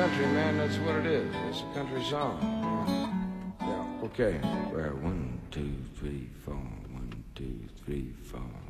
country, man. That's what it is. It's a country song. Yeah, okay. Well, 1, 2, 3, 4. 1, 2, 3, 4.